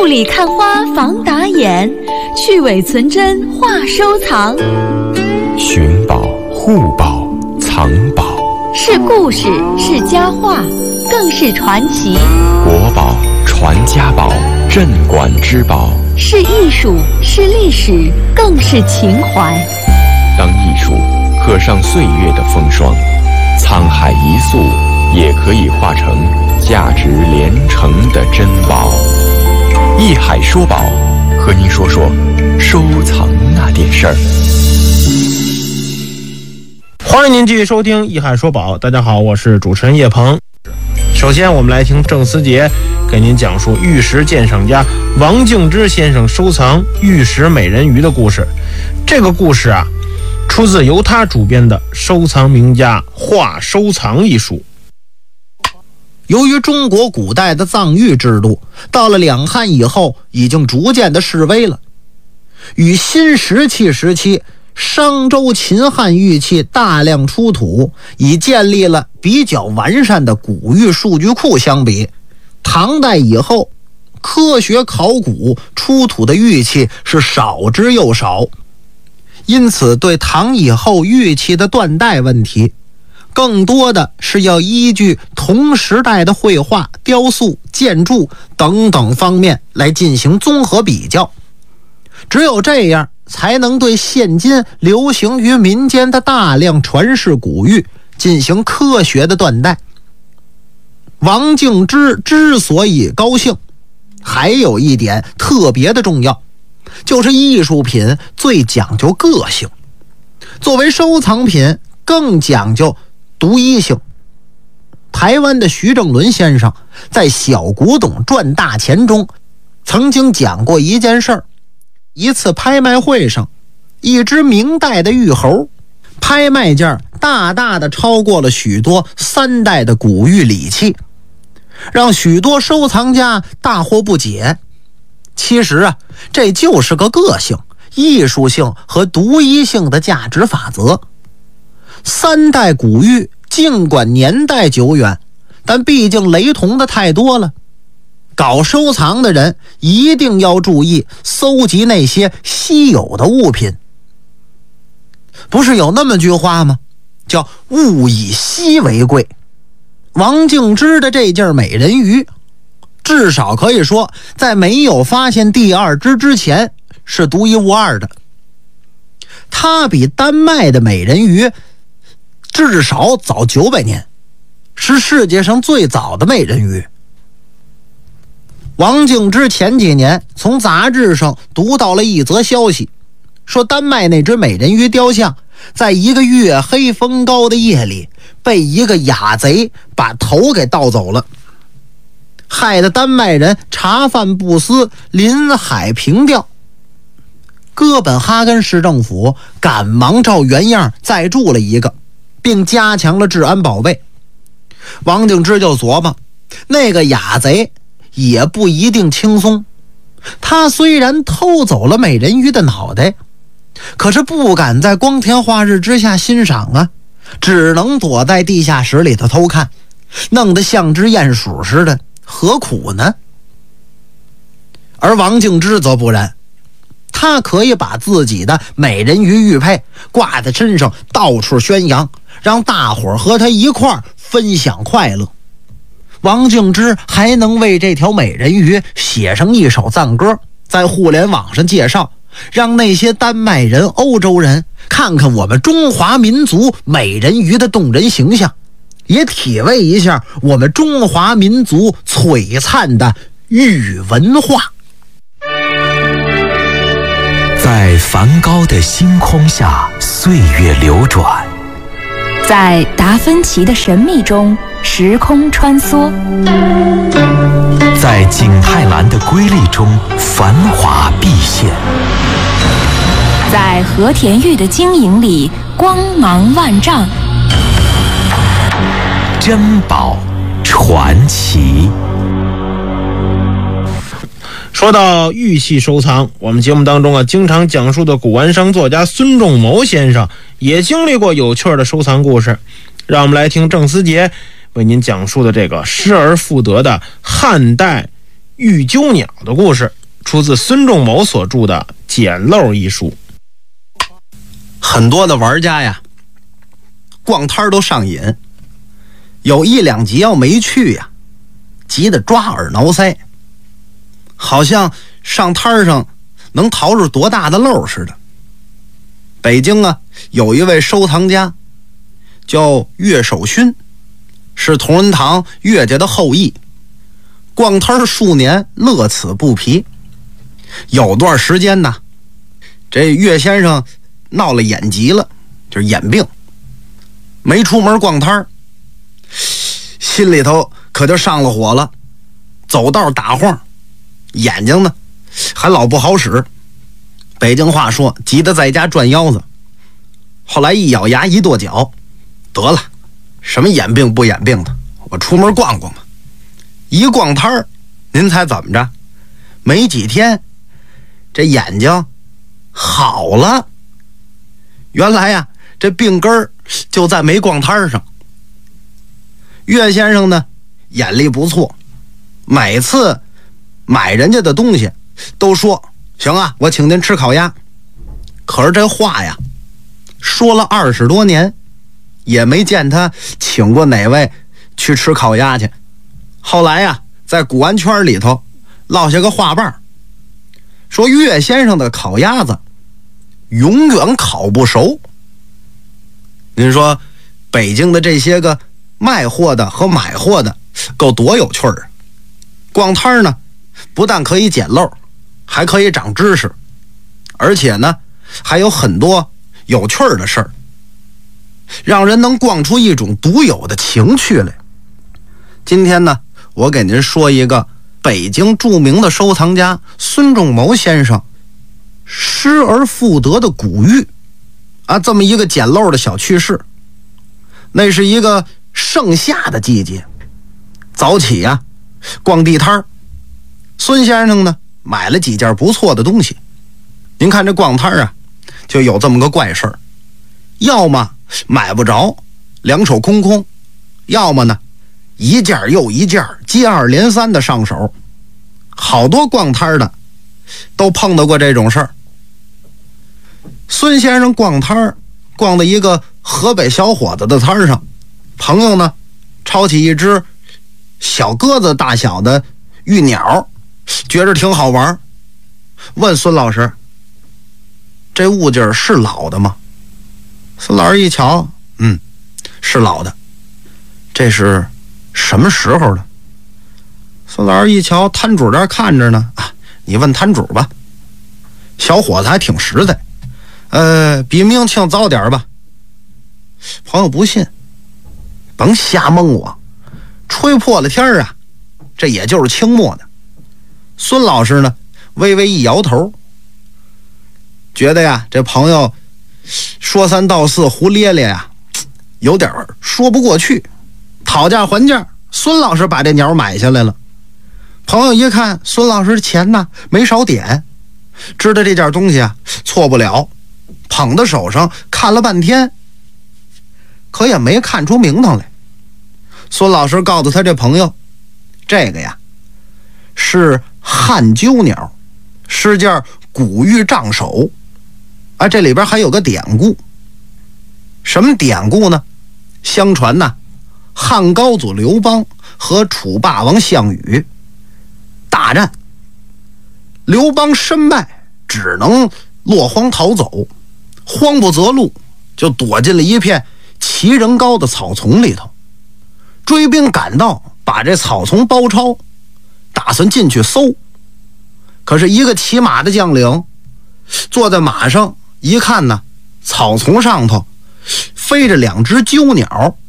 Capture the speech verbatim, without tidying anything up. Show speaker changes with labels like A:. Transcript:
A: 里看花防打眼，去伪存真话收藏。
B: 寻宝、护宝、藏宝，
A: 是故事，是佳话，更是传奇。
B: 国宝、传家宝，镇馆之宝，
A: 是艺术，是历史，更是情怀。
B: 当艺术刻上岁月的风霜，沧海一粟也可以化成价值连城的珍宝。艺海说宝，和您说说收藏那点事儿。
C: 欢迎您继续收听艺海说宝，大家好，我是主持人叶鹏。首先我们来听郑思杰给您讲述玉石鉴赏家王敬之先生收藏玉石美人鱼的故事。这个故事啊，出自由他主编的《收藏名家画收藏》一书。
D: 由于中国古代的藏玉制度到了两汉以后已经逐渐的式微了，与新石器时期商周秦汉玉器大量出土，已建立了比较完善的古玉数据库相比，唐代以后科学考古出土的玉器是少之又少，因此对唐以后玉器的断代问题更多的是要依据同时代的绘画、雕塑、建筑等等方面来进行综合比较，只有这样才能对现今流行于民间的大量传世古玉进行科学的断代。王敬之之所以高兴，还有一点特别的重要，就是艺术品最讲究个性，作为收藏品更讲究独一性。台湾的徐正伦先生在《小古董赚大钱》中曾经讲过一件事儿。一次拍卖会上，一只明代的玉猴，拍卖价大大的超过了许多三代的古玉礼器，让许多收藏家大惑不解。其实啊，这就是个个性、艺术性和独一性的价值法则。三代古玉尽管年代久远，但毕竟雷同的太多了。搞收藏的人一定要注意搜集那些稀有的物品。不是有那么句话吗？叫物以稀为贵。王敬之的这件美人鱼，至少可以说在没有发现第二只之前是独一无二的。它比丹麦的美人鱼至少早九百年，是世界上最早的美人鱼。王敬之前几年从杂志上读到了一则消息，说丹麦那只美人鱼雕像在一个月黑风高的夜里被一个雅贼把头给盗走了，害得丹麦人茶饭不思，临海平调。哥本哈根市政府赶忙照原样再铸了一个，并加强了治安保卫。王敬之就琢磨，那个雅贼也不一定轻松，他虽然偷走了美人鱼的脑袋，可是不敢在光天化日之下欣赏啊，只能躲在地下室里头偷看，弄得像只鼹鼠似的，何苦呢？而王敬之则不然，他可以把自己的美人鱼玉佩挂在身上，到处宣扬，让大伙儿和他一块儿分享快乐。王敬之还能为这条美人鱼写上一首赞歌，在互联网上介绍，让那些丹麦人、欧洲人看看我们中华民族美人鱼的动人形象，也体味一下我们中华民族璀璨的玉文化。
E: 在梵高的星空下，岁月流转；
A: 在达芬奇的神秘中，时空穿梭；
E: 在景泰蓝的瑰丽中，繁华毕现；
A: 在和田玉的晶莹里，光芒万丈。
E: 珍宝传奇。
C: 说到玉器收藏，我们节目当中啊，经常讲述的古玩商作家孙仲谋先生也经历过有趣的收藏故事。让我们来听郑思杰为您讲述的这个失而复得的汉代玉鸠鸟的故事，出自孙仲谋所著的《捡漏》一书。
D: 很多的玩家呀，逛摊都上瘾，有一两集要没去呀，急得抓耳挠腮，好像上摊上能淘出多大的漏似的。北京啊，有一位收藏家叫岳守勋，是同仁堂岳家的后裔，逛摊数年，乐此不疲。有段时间呢，这岳先生闹了眼疾了，就是眼病，没出门逛摊，心里头可就上了火了，走道打晃，眼睛呢还老不好使。北京话说，急得在家转腰子。后来一咬牙一跺脚，得了，什么眼病不眼病的，我出门逛逛吧。一逛摊儿，您猜怎么着？没几天，这眼睛好了。原来呀，这病根儿就在没逛摊上。岳先生呢，眼力不错，每次买人家的东西都说行啊，我请您吃烤鸭。可是这话呀，说了二十多年，也没见他请过哪位去吃烤鸭去。后来呀，在古玩圈里头落下个话瓣，说岳先生的烤鸭子永远烤不熟。您说北京的这些个卖货的和买货的够多有趣儿。逛摊呢，不但可以捡漏，还可以长知识，而且呢还有很多有趣儿的事儿，让人能逛出一种独有的情趣来。今天呢，我给您说一个北京著名的收藏家孙仲谋先生失而复得的古玉啊，这么一个捡漏的小趣事。那是一个盛夏的季节，早起呀、啊，逛地摊，孙先生呢买了几件不错的东西。您看这逛摊啊，就有这么个怪事儿，要么买不着，两手空空，要么呢一件又一件接二连三的上手。好多逛摊的都碰到过这种事儿。孙先生逛摊逛到一个河北小伙子的摊上，朋友呢抄起一只小鸽子大小的玉鸟，觉着挺好玩，问孙老师，这物件是老的吗？孙老师一瞧，嗯，是老的。这是什么时候的？孙老师一瞧，摊主这儿看着呢，啊，你问摊主吧。小伙子还挺实在，呃，比明庆早点吧。朋友不信，甭瞎蒙我，吹破了天儿啊，这也就是清末的。孙老师呢，微微一摇头，觉得呀，这朋友说三道四，胡咧咧呀，有点说不过去。讨价还价，孙老师把这鸟买下来了。朋友一看孙老师钱呢没少点，知道这件东西啊错不了，捧到手上看了半天，可也没看出名堂来。孙老师告诉他这朋友，这个呀是汉鸠鸟，是件古玉杖首啊，这里边还有个典故。什么典故呢？相传呢，汉高祖刘邦和楚霸王项羽大战，刘邦身败，只能落荒逃走，慌不择路，就躲进了一片齐人高的草丛里头。追兵赶到，把这草丛包抄，打算进去搜。可是一个骑马的将领坐在马上一看呢，草丛上头飞着两只鸠鸟，